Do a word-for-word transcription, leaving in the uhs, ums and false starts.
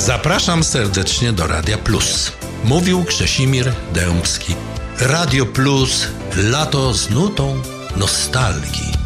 Zapraszam serdecznie do Radia Plus. Mówił Krzesimir Dębski. Radio Plus, lato z nutą nostalgii.